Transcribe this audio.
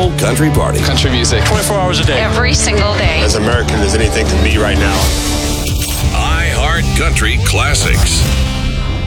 old country party. Country music. 24 hours a day. Every single day. As American as anything can be right now. iHeart Country Classics.